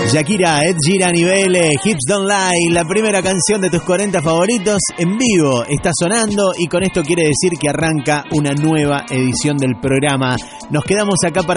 Shakira, Ed Sheeran y Vélez, Hips Don't Lie, la primera canción de tus 40 favoritos en vivo está sonando y con esto quiere decir que arranca una nueva edición del programa. Nos quedamos acá para